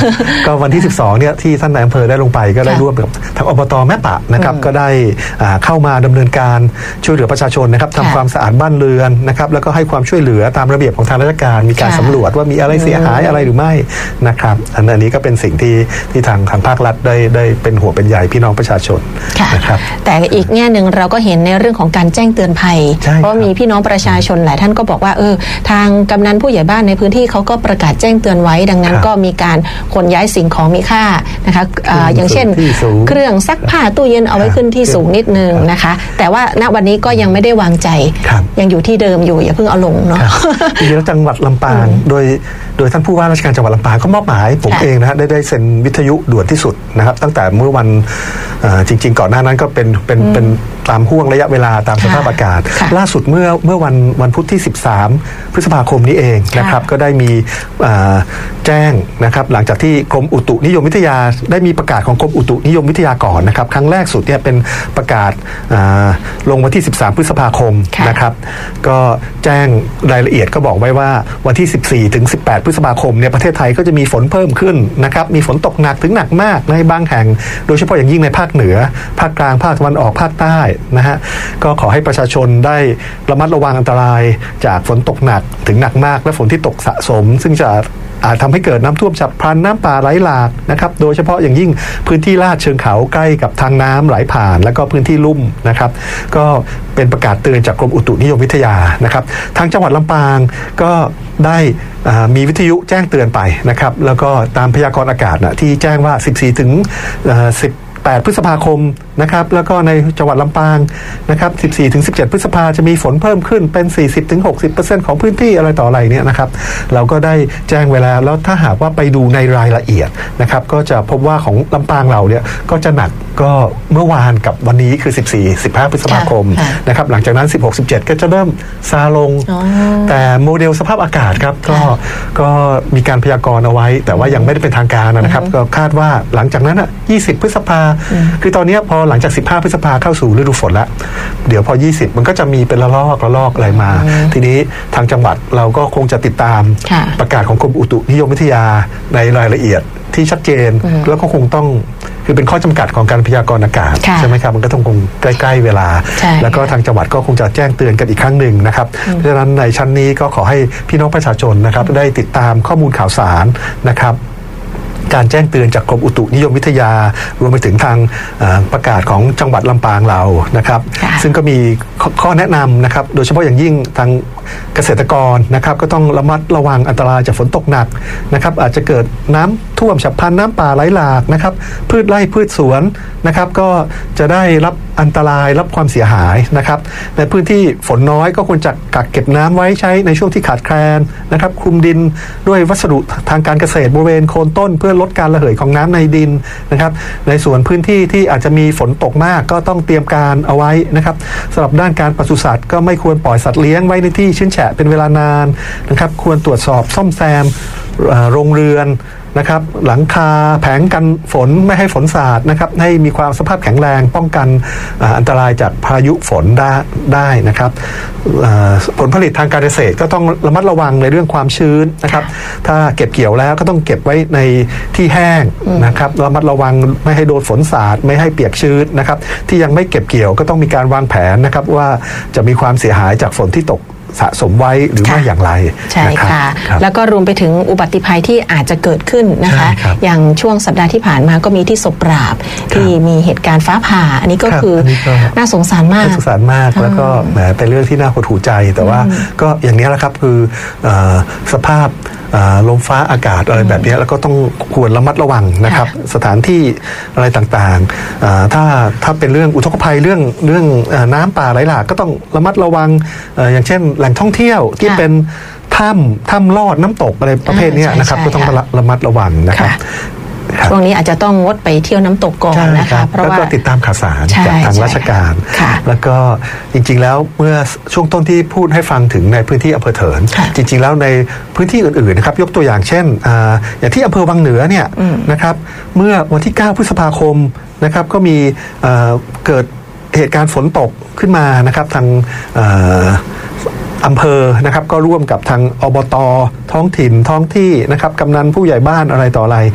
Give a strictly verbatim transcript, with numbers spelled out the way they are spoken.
ก็วันที่สิบสองเนี่ยที่ท่านนายอำเภอได้ลงไปก็ได้ร่วมกับทางอบต.แม่ปะนะครับก็ได้เข้ามาดำเนินการช่วยเหลือประชาชนนะครับทำความสะอาดบ้านเรือนนะครับแล้วก็ให้ความช่วยเหลือตามระเบียบของทางราชการมีการสำรวจว่ามีอะไรเสียหายอะไรหรือไม่นะครับอันนี้ก็เป็นสิ่งที่ที่ทางทางภาครัฐได้ได้เป็นห่วงเป็นใยพี่น้องประชาชนนะครับแต่อีกแง่หนึ่งเราก็เห็นในเรื่องของการแจ้งเตือนภัยเพราะมีพี่น้องประชาชนหลายท่านก็บอกว่าเออทางกำนันผู้ใหญ่บ้านในพื้นที่เขาก็ประกาศแจ้งเตือนไว้ดังนั้นก็มีการขนย้ายสิ่งของมีค่านะคะอย่างเช่นเครื่องซักผ้าตู้เย็นเอาไว้ขึ้นที่สูงนิดนึงนะคะแต่ว่าณวันนี้ก็ยังไม่ได้วางใจยังอยู่ที่เดิมอยู่อย่าเพิ่งเอาลงเนาะจริงๆแล้วจังหวัดลำปางโดยโดยท่านผู้ว่าราชการจังหวัดลำปางก็มอบหมายผมเองนะฮะได้ได้เซ็นวิทยุด่วนที่สุดนะครับตั้งแต่เมื่อวันจริงๆก่อนหน้านั้นก็เป็นเป็นเป็นตามห่วงระยะเวลาตามสภาพอากาศล่าสุดเมื่อเมื่อวันวันพุธที่สิบสามพฤษภาคมนี้เองนะครับก็ได้มีแจ้งนะครับหลังจากที่กรมอุตุนิยมวิทยาได้มีประกาศของกรมอุตุนิยมวิทยาก่อนนะครับครั้งแรกสุดเนี่ยเป็นประกาศลงวันที่สิบสามพฤษภาคมนะครับก็แจ้งรายละเอียดก็บอกไว้ว่าวันที่สิบสี่ถึงสิบแปดพฤษภาคมเนี่ยประเทศไทยก็จะมีฝนเพิ่มขึ้นนะครับมีฝนตกหนักถึงหนักมากในบางแห่งโดยเฉพาะอย่างยิ่งในภาคเหนือภาคกลางภาคตะวันออกภาคใต้นะฮะก็ขอให้ประชาชนได้ระมัดระวังอันตรายจากฝนตกหนักถึงหนักมากและฝนที่ตกสะสมซึ่งจะอาจทำให้เกิดน้ำท่วมฉับพลันน้ำป่าไหลหลากนะครับโดยเฉพาะอย่างยิ่งพื้นที่ลาดเชิงเขาใกล้กับทางน้ำไหลผ่านแล้วก็พื้นที่ลุ่มนะครับก็เป็นประกาศเตือนจากกรมอุตุนิยมวิทยานะครับทางจังหวัดลำปางก็ได้มีวิทยุแจ้งเตือนไปนะครับแล้วก็ตามพยากรณ์อากาศนะที่แจ้งว่าสิบสี่ถึงสิบแปดพฤษภาคมนะครับแล้วก็ในจังหวัดลำปางนะครับสิบสี่ถึงสิบเจ็ดพฤษภาจะมีฝนเพิ่มขึ้นเป็น สี่สิบถึงหกสิบเปอร์เซ็นต์ ของพื้นที่อะไรต่ออะไรเนี่ยนะครับเราก็ได้แจ้งไว้แล้วแล้วถ้าหากว่าไปดูในรายละเอียดนะครับก็จะพบว่าของลำปางเราเนี่ยก็จะหนักก็เมื่อวานกับวันนี้คือสิบสี่ สิบห้าพฤษภาคมนะครับหลังจากนั้นสิบหก สิบเจ็ดก็จะเริ่มซาลงแต่โมเดลสภาพอากาศครับก็ก็มีการพยากรณ์เอาไว้แต่ว่ายังไม่ได้เป็นทางการนะครับก็คาดว่าหลังจากนั้นอ่ะยี่สิบพฤษภาคือตอนนี้พอหลังจากสิบห้าพฤษภาเข้าสู่ฤดูฝนแล้วเดี๋ยวพอยี่สิบมันก็จะมีเป็นระลอกระลอกอะไรมาทีนี้ทางจังหวัดเราก็คงจะติดตามประกาศของกรมอุตุนิยมวิทยาในรายละเอียดที่ชัดเจนแล้วก็คงต้องคือเป็นข้อจำกัดของการพยากรณ์อากาศใช่ไหมครับมันก็ต้องคงใกล้ๆเวลาแล้วก็ทางจังหวัดก็คงจะแจ้งเตือนกันอีกครั้งหนึ่งนะครับเพราะฉะนั้นในชั้นนี้ก็ขอให้พี่น้องประชาชนนะครับได้ติดตามข้อมูลข่าวสารนะครับการแจ้งเตือนจากกรมอุตุนิยมวิทยารวมไปถึงทางประกาศของจังหวัดลำปางเรานะครับซึ่งก็มีข้อแนะนำนะครับโดยเฉพาะอย่างยิ่งทางเกษตรกรนะครับก็ต้องระมัดระวังอันตรายจากฝนตกหนักนะครับอาจจะเกิดน้ำท่วมฉับพลันน้ำป่าไหลหลากนะครับพืชไร่พืชสวนนะครับก็จะได้รับอันตรายรับความเสียหายนะครับในพื้นที่ฝนน้อยก็ควรจะกักเก็บน้ำไว้ใช้ในช่วงที่ขาดแคลนนะครับคลุมดินด้วยวัสดุทางการเกษตรบริเวณโคนต้นเพื่อลดการระเหยของน้ำในดินนะครับในส่วนพื้นที่ที่อาจจะมีฝนตกมากก็ต้องเตรียมการเอาไว้นะครับสำหรับด้านการปศุสัตว์ก็ไม่ควรปล่อยสัตว์เลี้ยงไว้ในที่ชื้นแฉะเป็นเวลานานนะครับควรตรวจสอบซ่อมแซมโรงเรือนนะครับหลังคาแผงกันฝนไม่ให้ฝนสาดนะครับให้มีความสภาพแข็งแรงป้องกันอันตรายจากพายุฝนได้ได้นะครับผลผลิตทางการเกษตรก็ต้องระมัดระวังในเรื่องความชื้นนะครับถ้าเก็บเกี่ยวแล้วก็ต้องเก็บไว้ในที่แห้งนะครับระมัดระวังไม่ให้โดนฝนสาดไม่ให้เปียกชื้นนะครับที่ยังไม่เก็บเกี่ยวก็ต้องมีการวางแผนนะครับว่าจะมีความเสียหายจากฝนที่ตกสะสมไว้หรือไม่อย่างไรใช่ค่ะแล้วก็รวมไปถึงอุบัติภัยที่อาจจะเกิดขึ้นนะคะอย่างช่วงสัปดาห์ที่ผ่านมาก็มีที่ศพปราบที่มีเหตุการณ์ฟ้าผ่าอันนี้ก็คือน่าสงสารมากน่าสงสารมากแล้วก็แหมเป็นเรื่องที่น่าหดหู่ใจแต่ว่าก็อย่างนี้แหละครับคือสภาพลมฟ้าอากาศอะไรแบบนี้แล้วก็ต้องควรระมัดระวังนะครับสถานที่อะไรต่างๆถ้าถ้าเป็นเรื่องอุทกภัยเรื่องเรื่องน้ำป่าไหลหลากก็ต้องระมัดระวังอย่างเช่นแหล่งท่องเที่ยวที่เป็นถ้ำถ้ำลอดน้ำตกอะไรประเภทนี้นะครับก็ต้องระมัดระวังนะครับช่วงนี้อาจจะต้องงดไปเที่ยวน้ำตกก่อนนะคะเพราะว่าก็ติดตามข่าวสารจากทางราชการแล้วก็จริงๆแล้วเมื่อช่วงต้นที่พูดให้ฟังถึงในพื้นที่อำเภอเถินจริงๆแล้วในพื้นที่อื่นๆนะครับยกตัวอย่างเช่นอย่างที่อำเภอวังเหนือเนี่ยนะครับเมื่อวันที่เก้าพฤษภาคมนะครับก็มีเกิดเหตุการณ์ฝนตกขึ้นมานะครับทางอำเภอนะครับก็ร่วมกับทางอบตท้องถิ่นท้องที่นะครับกำนันผู้ใหญ่บ้านอะไรต่ออะไร